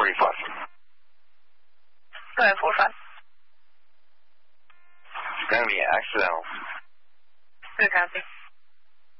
45. Go ahead, 45. It's going to be accidental. Good, copy.